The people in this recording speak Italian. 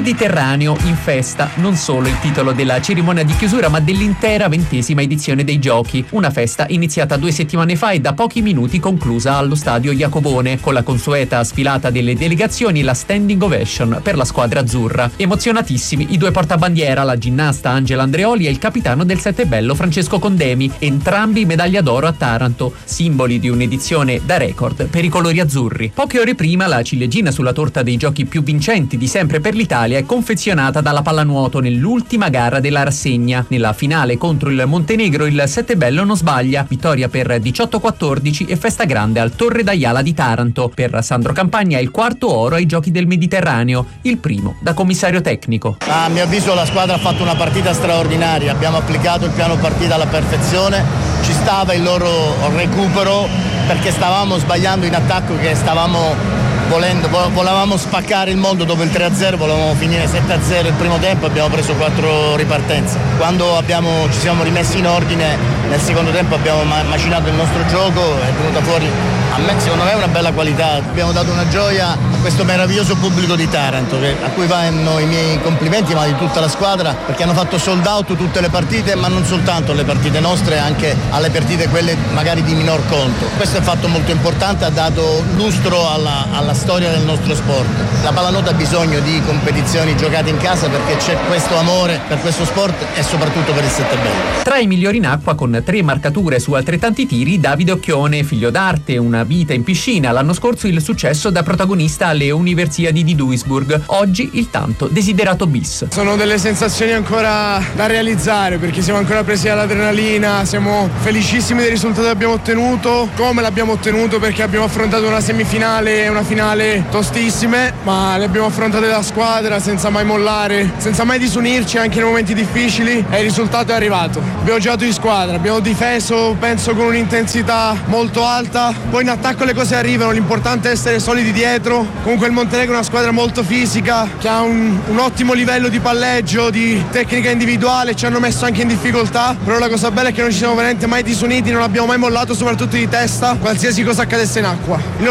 Mediterraneo in festa, non solo il titolo della cerimonia di chiusura ma dell'intera 20ª edizione dei Giochi, una festa iniziata 2 settimane fa e da pochi minuti conclusa allo stadio Jacobone, con la consueta sfilata delle delegazioni e la standing ovation per la squadra azzurra. Emozionatissimi i 2 portabandiera, la ginnasta Angela Andreoli e il capitano del Settebello Francesco Condemi, entrambi medaglia d'oro a Taranto, simboli di un'edizione da record per i colori azzurri. Poche ore prima la ciliegina sulla torta dei giochi più vincenti di sempre per l'Italia è confezionata dalla pallanuoto nell'ultima gara della rassegna. Nella finale contro il Montenegro il Settebello non sbaglia, vittoria per 18-14 e festa grande al Torre d'Aiala di Taranto. Per Sandro Campagna è il 4º oro ai Giochi del Mediterraneo, il primo da commissario tecnico. A mio avviso la squadra ha fatto una partita straordinaria, abbiamo applicato il piano partita alla perfezione, ci stava il loro recupero perché stavamo sbagliando in attacco, che volevamo spaccare il mondo dopo il 3-0, volevamo finire 7-0 il primo tempo, abbiamo preso 4 ripartenze. Quando ci siamo rimessi in ordine nel secondo tempo abbiamo macinato il nostro gioco, è venuta fuori, secondo me è una bella qualità. Abbiamo dato una gioia a questo meraviglioso pubblico di Taranto, a cui vanno i miei complimenti, ma di tutta la squadra, perché hanno fatto sold out tutte le partite, ma non soltanto le partite nostre, anche alle partite quelle magari di minor conto. Questo è un fatto molto importante, ha dato lustro alla storia del nostro sport. La pallanuoto ha bisogno di competizioni giocate in casa perché c'è questo amore per questo sport e soprattutto per il Settebello. Tra i migliori in acqua con 3 marcature su altrettanti tiri, Davide Occhione, figlio d'arte, una vita in piscina, l'anno scorso il successo da protagonista alle Universiadi di Duisburg, oggi il tanto desiderato bis. Sono delle sensazioni ancora da realizzare perché siamo ancora presi dall'adrenalina, siamo felicissimi del risultato che abbiamo ottenuto, come l'abbiamo ottenuto, perché abbiamo affrontato una semifinale e una finale tostissime, ma le abbiamo affrontate da squadra senza mai mollare, senza mai disunirci anche nei momenti difficili, e il risultato è arrivato. Abbiamo giocato in squadra, abbiamo difeso penso con un'intensità molto alta, poi in attacco le cose arrivano, l'importante è essere solidi dietro. Comunque il Montenegro è una squadra molto fisica che ha un ottimo livello di palleggio, di tecnica individuale, ci hanno messo anche in difficoltà, però la cosa bella è che non ci siamo veramente mai disuniti, non abbiamo mai mollato, soprattutto di testa, qualsiasi cosa accadesse in acqua.